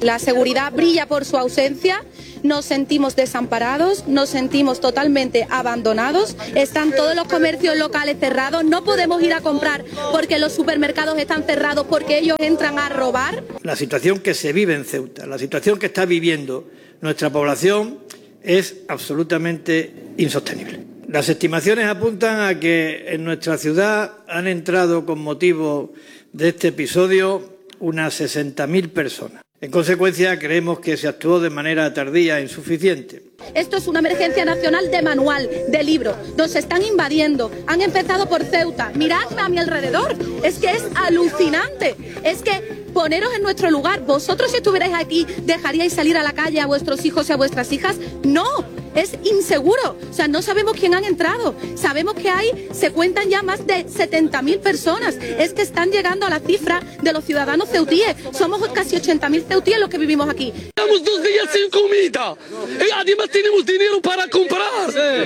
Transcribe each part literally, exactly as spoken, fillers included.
La seguridad brilla por su ausencia, nos sentimos desamparados, nos sentimos totalmente abandonados, están todos los comercios locales cerrados, no podemos ir a comprar porque los supermercados están cerrados porque ellos entran a robar. La situación que se vive en Ceuta, la situación que está viviendo nuestra población es absolutamente insostenible. Las estimaciones apuntan a que en nuestra ciudad han entrado con motivo de este episodio unas sesenta mil personas. En consecuencia, creemos que se actuó de manera tardía e insuficiente. Esto es una emergencia nacional de manual, de libro. Nos están invadiendo. Han empezado por Ceuta. Miradme a mi alrededor. Es que es alucinante. Es que poneros en nuestro lugar. Vosotros, si estuvierais aquí, ¿dejaríais salir a la calle a vuestros hijos y a vuestras hijas? No. Es inseguro, o sea, no sabemos quién han entrado. Sabemos que hay, se cuentan ya más de setenta mil personas. Es que están llegando a la cifra de los ciudadanos ceutíes. Somos casi ochenta mil ceutíes los que vivimos aquí. Estamos dos días sin comida. Y además tenemos dinero para comprar.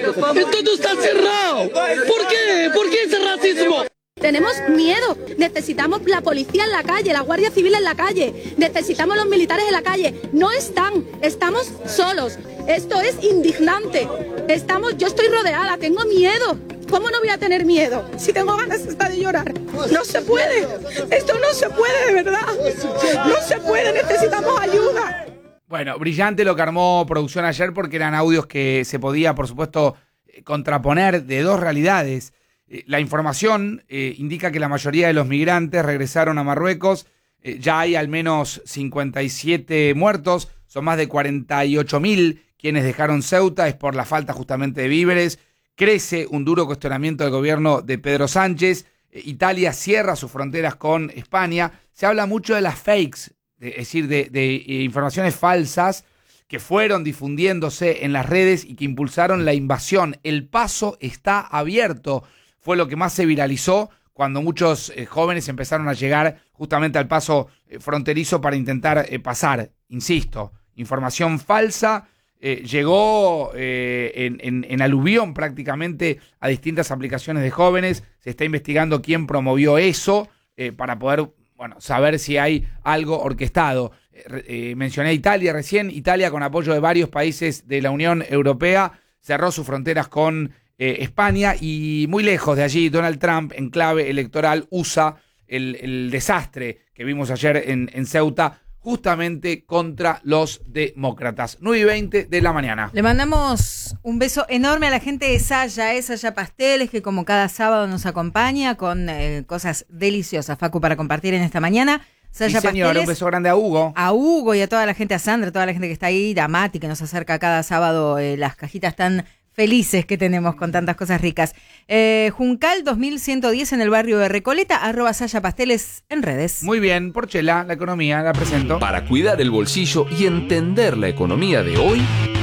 Y todo está cerrado. ¿Por qué? ¿Por qué ese racismo? Tenemos miedo, necesitamos la policía en la calle, la Guardia Civil en la calle, necesitamos los militares en la calle. No están, estamos solos. Esto es indignante. Estamos, yo estoy rodeada, tengo miedo. ¿Cómo no voy a tener miedo? Si tengo ganas hasta de llorar. No se puede. Esto no se puede, de verdad. No se puede, necesitamos ayuda. Bueno, brillante lo que armó producción ayer porque eran audios que se podía, por supuesto, contraponer de dos realidades. La información eh, indica que la mayoría de los migrantes regresaron a Marruecos. Eh, ya hay al menos cincuenta y siete muertos. Son más de cuarenta y ocho mil quienes dejaron Ceuta. Es por la falta justamente de víveres. Crece un duro cuestionamiento del gobierno de Pedro Sánchez. Eh, Italia cierra sus fronteras con España. Se habla mucho de las fakes, de, es decir, de, de eh, informaciones falsas que fueron difundiéndose en las redes y que impulsaron la invasión. El paso está abierto. Fue lo que más se viralizó cuando muchos eh, jóvenes empezaron a llegar justamente al paso eh, fronterizo para intentar eh, pasar. Insisto, información falsa, eh, llegó eh, en, en, en aluvión prácticamente a distintas aplicaciones de jóvenes. Se está investigando quién promovió eso eh, para poder bueno, saber si hay algo orquestado. Eh, eh, mencioné a Italia recién. Italia, con apoyo de varios países de la Unión Europea, cerró sus fronteras con Eh, España, y muy lejos de allí Donald Trump, en clave electoral, usa el, el desastre que vimos ayer en, en Ceuta justamente contra los demócratas. nueve y veinte de la mañana. Le mandamos un beso enorme a la gente de Saya, eh, Saya Pasteles, que como cada sábado nos acompaña con eh, cosas deliciosas, Facu, para compartir en esta mañana. Saya sí, señor, Pasteles, un beso grande a Hugo. A Hugo y a toda la gente, a Sandra, a toda la gente que está ahí, a Mati, que nos acerca cada sábado eh, las cajitas tan felices que tenemos con tantas cosas ricas. Eh, Juncal dos mil ciento diez en el barrio de Recoleta, arroba Saya Pasteles en redes. Muy bien, Porchela, la economía, la presento. Para cuidar el bolsillo y entender la economía de hoy,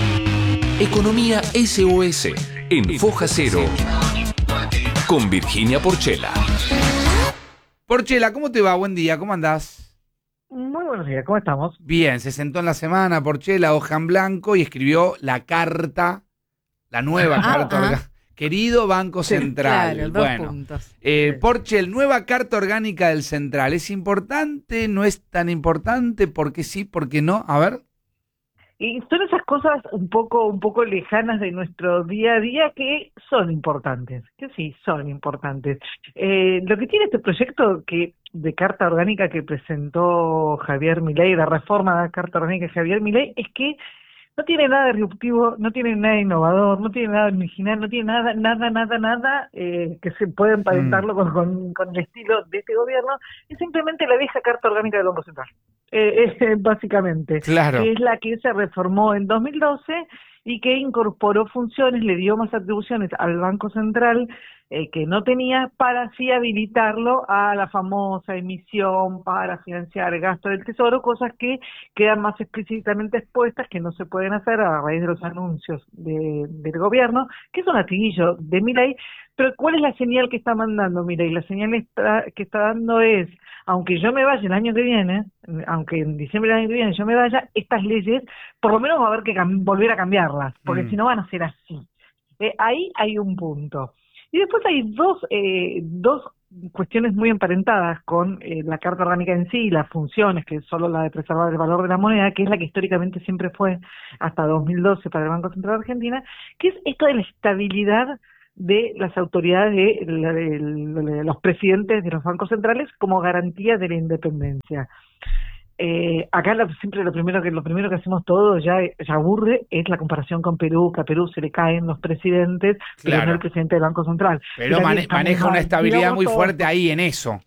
Economía S O S en Foja Cero, con Virginia Porchela. Porchela, ¿cómo te va? Buen día, ¿cómo andás? Muy buenos días, ¿cómo estamos? Bien, se sentó en la semana, Porchela, hoja en blanco, y escribió la carta, la nueva ah, carta ah. orgánica. Querido Banco Central. Claro, dos bueno, puntos. Eh, Porchel, nueva carta orgánica del Central. ¿Es importante? ¿No es tan importante? ¿Por qué sí? ¿Por qué no? A ver. Y son esas cosas un poco, un poco lejanas de nuestro día a día que son importantes, que sí, son importantes. Eh, lo que tiene este proyecto que de carta orgánica que presentó Javier Milei, de reforma de carta orgánica de Javier Milei, es que no tiene nada disruptivo, no tiene nada innovador, no tiene nada original, no tiene nada, nada, nada, nada eh, que se pueda emparentarlo mm. con, con, con el estilo de este gobierno. Es simplemente la vieja carta orgánica del Banco Central, eh, eh, básicamente. Claro. Que es la que se reformó en dos mil doce y que incorporó funciones, le dio más atribuciones al Banco Central eh, que no tenía, para así habilitarlo a la famosa emisión para financiar el gasto del Tesoro, cosas que quedan más explícitamente expuestas, que no se pueden hacer a raíz de los anuncios de, del gobierno, que es un latiguillo de Milei. Pero ¿cuál es la señal que está mandando Milei? La señal está, que está dando es, aunque yo me vaya el año que viene, aunque en diciembre del año que viene yo me vaya, estas leyes, por lo menos va a haber que volver a cambiarlas, porque mm. si no van a ser así. Eh, ahí hay un punto. Y después hay dos, eh, dos cuestiones muy emparentadas con eh, la Carta Orgánica en sí y las funciones, que es solo la de preservar el valor de la moneda, que es la que históricamente siempre fue hasta dos mil doce para el Banco Central de Argentina, que es esto de la estabilidad de las autoridades, de, de, de, de los presidentes de los bancos centrales como garantía de la independencia. Eh, acá la, siempre lo primero que lo primero que hacemos todos ya, ya aburre es la comparación con Perú, que a Perú se le caen los presidentes, Claro. pero no el presidente del Banco Central. Pero mane- maneja una estabilidad muy fuerte ahí en eso.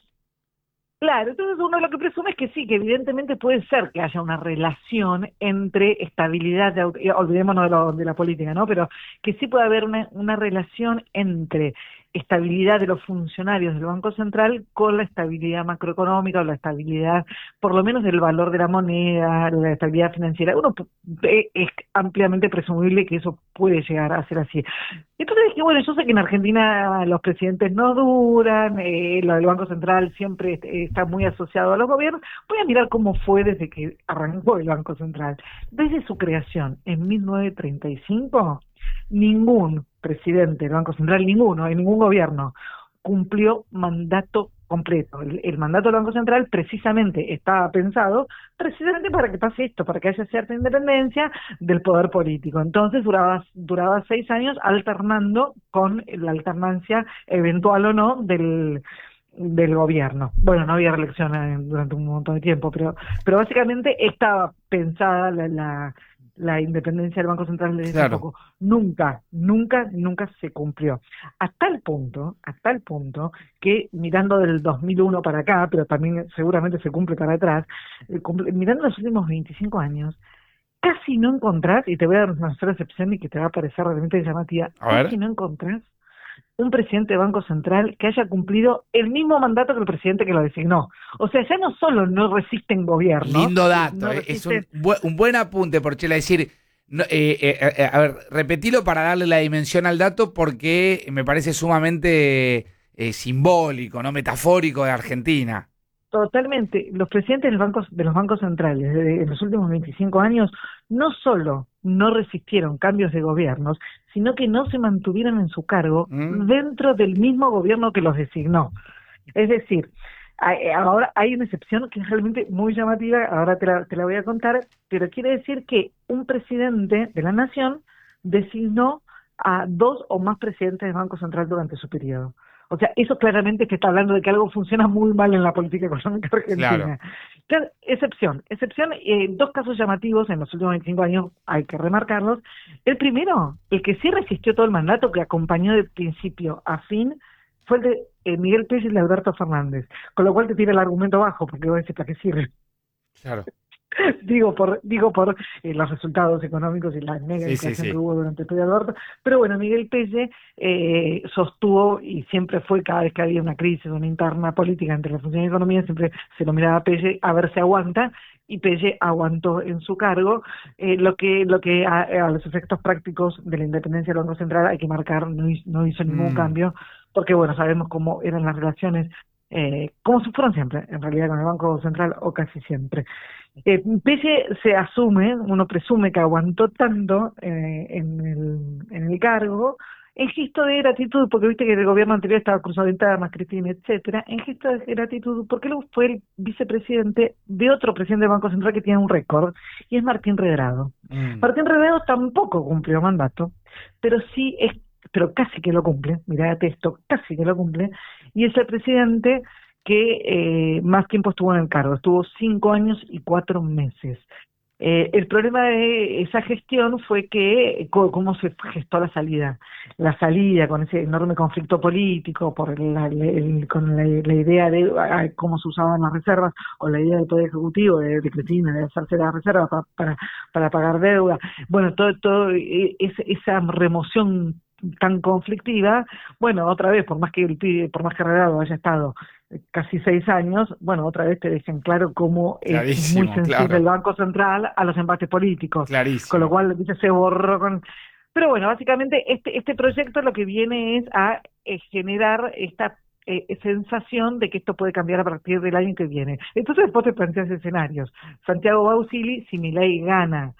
Claro, entonces uno lo que presume es que sí, que evidentemente puede ser que haya una relación entre estabilidad, de, aut- olvidémonos de, lo, de la política, ¿no? Pero que sí puede haber una, una relación entre estabilidad de los funcionarios del Banco Central con la estabilidad macroeconómica o la estabilidad, por lo menos del valor de la moneda, la estabilidad financiera. Uno p- es ampliamente presumible que eso puede llegar a ser así. Entonces es que, bueno, yo sé que en Argentina los presidentes no duran, eh, lo del Banco Central siempre eh, está muy asociado a los gobiernos. Voy a mirar cómo fue desde que arrancó el Banco Central. Desde su creación en mil novecientos treinta y cinco, ningún presidente del Banco Central, ninguno, en ningún gobierno, cumplió mandato completo. El, el mandato del Banco Central precisamente estaba pensado precisamente para que pase esto, para que haya cierta independencia del poder político. Entonces duraba, duraba seis años alternando con la alternancia eventual o no del del gobierno. Bueno, no había reelección durante un montón de tiempo, pero pero básicamente estaba pensada la, la la independencia del Banco Central desde Claro. hace poco. Nunca, nunca, nunca se cumplió. A tal punto, a tal punto, que mirando del dos mil uno para acá, pero también seguramente se cumple para atrás, eh, cumple- mirando los últimos veinticinco años, casi no encontrás, y te voy a dar una sola excepción y que te va a parecer realmente llamativa, A ver. casi no encontrás un presidente de Banco Central que haya cumplido el mismo mandato que el presidente que lo designó. O sea, ya no solo no resisten gobierno. Lindo dato, no eh, es un, resisten- bu- un buen apunte, Porchela, es decir, no, eh, eh, eh, a ver, repetilo para darle la dimensión al dato porque me parece sumamente eh, simbólico, no metafórico de Argentina. Totalmente. Los presidentes de los bancos, de los bancos centrales de, en los últimos veinticinco años no solo no resistieron cambios de gobiernos, sino que no se mantuvieron en su cargo Mm. dentro del mismo gobierno que los designó. Es decir, hay- ahora hay una excepción que es realmente muy llamativa, ahora te la, te la voy a contar, pero quiere decir que un presidente de la nación designó a dos o más presidentes del Banco Central durante su periodo. O sea, eso claramente te está hablando de que algo funciona muy mal en la política económica argentina. Claro. Claro, excepción, excepción, eh, dos casos llamativos en los últimos veinticinco años, hay que remarcarlos. El primero, el que sí resistió todo el mandato, que acompañó de principio a fin, fue el de eh, Miguel Pérez y de Alberto Fernández, con lo cual te tira el argumento bajo, porque vos decís, ¿para qué sirve? Claro. digo por digo por eh, los resultados económicos y la mega Sí, inflación sí, sí. que hubo durante el periodo de Alberto, pero bueno, Miguel Pelle eh, sostuvo y siempre fue, cada vez que había una crisis, una interna política entre la función y la economía, siempre se lo miraba a Pelle a ver si aguanta, y Pelle aguantó en su cargo, eh, lo que lo que a, a los efectos prácticos de la independencia del Banco Central hay que marcar, no hizo, no hizo ningún Mm. cambio, porque bueno, sabemos cómo eran las relaciones, eh, como si fueron siempre, en realidad, con el Banco Central, o casi siempre. Eh, Pelle se asume, uno presume que aguantó tanto eh, en, el, en el cargo, en gesto de gratitud, porque viste que el gobierno anterior estaba cruzado de internas, Cristina, etcétera, en gesto de gratitud, porque luego fue el vicepresidente de otro presidente del Banco Central que tiene un récord, y es Martín Redrado. Mm. Martín Redrado tampoco cumplió mandato, pero sí es, pero casi que lo cumple, mirá esto, casi que lo cumple, y es el presidente que eh, más tiempo estuvo en el cargo, estuvo cinco años y cuatro meses. Eh, el problema de esa gestión fue que co- cómo se gestó la salida, la salida con ese enorme conflicto político, por la, el- con la, la idea de ah, cómo se usaban las reservas, o la idea del Poder Ejecutivo de, de Cristina de hacerse las reservas pa- para, para pagar deuda. Bueno, todo, todo eh, ese- esa remoción tan conflictiva, bueno, otra vez, por más que el pibe, por más que Redrado haya estado casi seis años, bueno, otra vez te dejan claro cómo es Clarísimo, muy sensible claro. el Banco Central a los embates políticos, Clarísimo. con lo cual dice, se borró con... Pero bueno, básicamente este este proyecto lo que viene es a eh, generar esta eh, sensación de que esto puede cambiar a partir del año que viene. Entonces después te planteas escenarios. Santiago Bausili, si Milei gana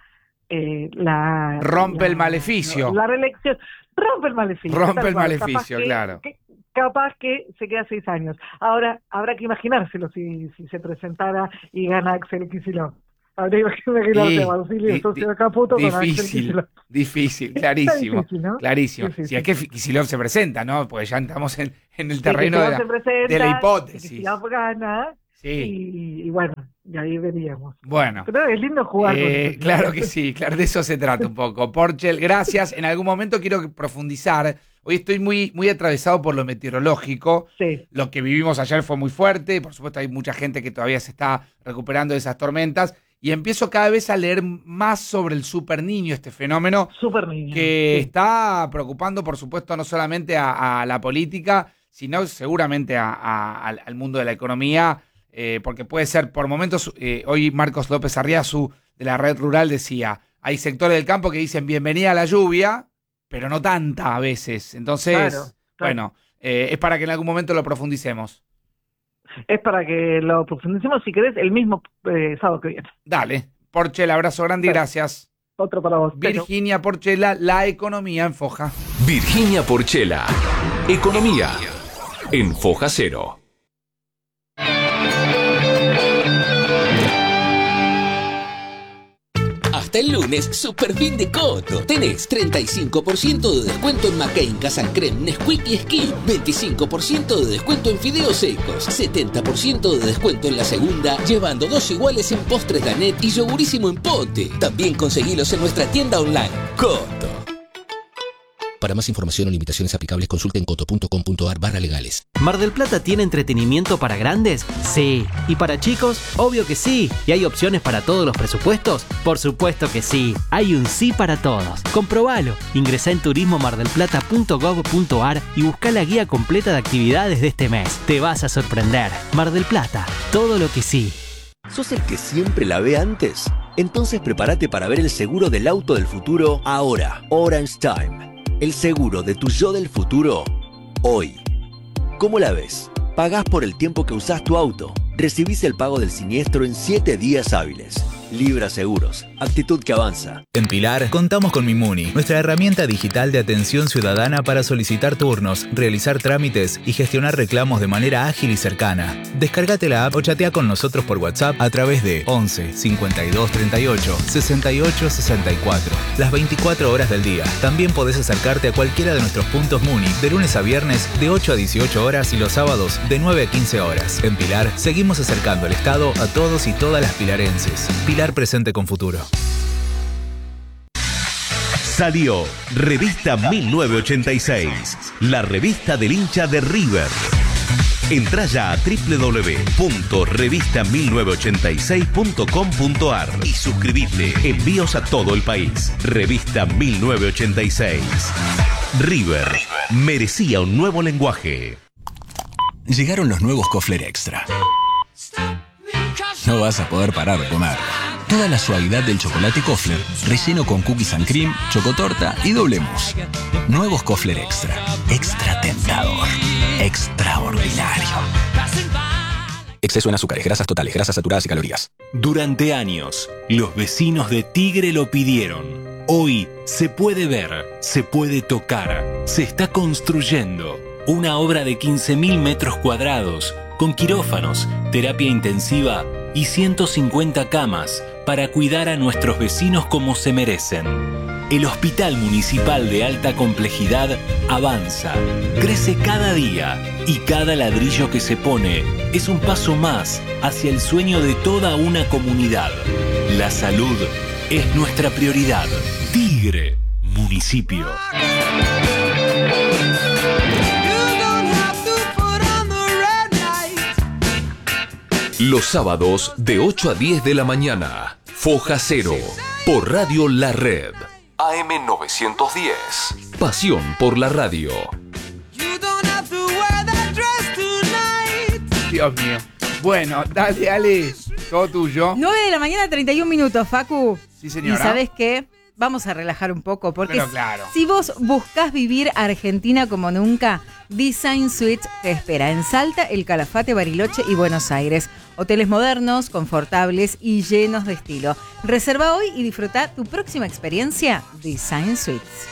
eh, la... Rompe la, el maleficio. La reelección. Rompe el maleficio. Rompe el cual, maleficio, que, claro. Que, capaz que se queda seis años. Ahora, habrá que imaginárselo si, si se presentara y gana Axel Kicillof. Habría que imaginarse a Basilio, el socio de Caputo, con Axel Kicillof. Difícil, clarísimo. Difícil, ¿no? Clarísimo. Sí, sí, si sí. es que Kicillof se presenta, ¿no? Porque ya estamos en, en el Sí, terreno de la, se presenta, de la hipótesis. Kicillof gana, Sí. y, y bueno, y ahí veríamos. Bueno. Pero es lindo jugar con Eh, eso. claro que sí, claro, de eso se trata un poco. Porchel, gracias. En algún momento quiero profundizar. Hoy estoy muy, muy atravesado por lo meteorológico. Sí. Lo que vivimos ayer fue muy fuerte. Por supuesto, hay mucha gente que todavía se está recuperando de esas tormentas. Y empiezo cada vez a leer más sobre el super niño, este fenómeno Super niño. que Sí. está preocupando, por supuesto, no solamente a, a la política, sino seguramente a, a, al, al mundo de la economía. Eh, porque puede ser, por momentos, eh, hoy Marcos López Arriazu de la Red Rural decía, hay sectores del campo que dicen bienvenida a la lluvia, pero no tanta a veces. Entonces, Claro, claro. bueno, eh, es para que en algún momento lo profundicemos. Es para que lo profundicemos, si querés, el mismo eh, sábado que viene. Dale, Porchela, abrazo grande y gracias. Otro para vos. Virginia Porchela, la economía en Foja. Virginia Porchela, economía en Foja Cero. Hasta el lunes, super fin de Coto. Tenés treinta y cinco por ciento de descuento en McCain, Casan Creme, Nesquik y Skin. veinticinco por ciento de descuento en fideos secos. setenta por ciento de descuento en la segunda, llevando dos iguales en postres Danet y yogurísimo en pote. También conseguilos en nuestra tienda online. Coto. Para más información o limitaciones aplicables, consulten coto.com.ar barra legales. ¿Mar del Plata tiene entretenimiento para grandes? Sí. ¿Y para chicos? Obvio que sí. ¿Y hay opciones para todos los presupuestos? Por supuesto que sí. Hay un sí para todos. Comprobalo. Ingresá en turismo mar del plata punto gov punto ar y busca la guía completa de actividades de este mes. Te vas a sorprender. Mar del Plata. Todo lo que sí. ¿Sos el que siempre la ve antes? Entonces prepárate para ver el seguro del auto del futuro ahora. Orange Time. El seguro de tu yo del futuro, hoy. ¿Cómo la ves? Pagás por el tiempo que usás tu auto. Recibís el pago del siniestro en siete días hábiles. Libra Seguros. Actitud que avanza. En Pilar contamos con Mimuni, nuestra herramienta digital de atención ciudadana para solicitar turnos, realizar trámites y gestionar reclamos de manera ágil y cercana. Descárgate la app o chatea con nosotros por WhatsApp a través de once cincuenta y dos treinta y ocho sesenta y ocho sesenta y cuatro. Las veinticuatro horas del día. También podés acercarte a cualquiera de nuestros puntos Muni de lunes a viernes de ocho a dieciocho horas y los sábados de nueve a quince horas. En Pilar seguimos acercando el Estado a todos y todas las pilarenses. Pilar presente con futuro. Salió Revista mil novecientos ochenta y seis, la revista del hincha de River. Entrá ya a doble u doble u doble u punto revista mil novecientos ochenta y seis punto com punto ar y suscribite. Envíos a todo el país. Revista mil novecientos ochenta y seis. River merecía un nuevo lenguaje. Llegaron los nuevos Kofler Extra. No vas a poder parar de comer. Toda la suavidad del chocolate Kofler, relleno con cookies and cream, chocotorta y doble mousse. Nuevos Kofler Extra. Extra tentador. Extraordinario. Exceso en azúcares, grasas totales, grasas saturadas y calorías. Durante años, los vecinos de Tigre lo pidieron. Hoy se puede ver, se puede tocar, se está construyendo una obra de quince mil metros cuadrados con quirófanos, terapia intensiva y ciento cincuenta camas para cuidar a nuestros vecinos como se merecen. El Hospital Municipal de Alta Complejidad avanza, crece cada día y cada ladrillo que se pone es un paso más hacia el sueño de toda una comunidad. La salud es nuestra prioridad. Tigre, municipio. Los sábados de ocho a diez de la mañana. Foja Cero. Por Radio La Red. A M novecientos diez. Pasión por la radio. Dios mío. Bueno, dale, dale. Todo tuyo. nueve de la mañana, treinta y un minutos, Facu. Sí, señora. ¿Y sabes qué? Vamos a relajar un poco, porque Pero claro. si vos buscás vivir Argentina como nunca, Design Suites te espera en Salta, El Calafate, Bariloche y Buenos Aires. Hoteles modernos, confortables y llenos de estilo. Reserva hoy y disfruta tu próxima experiencia Design Suites.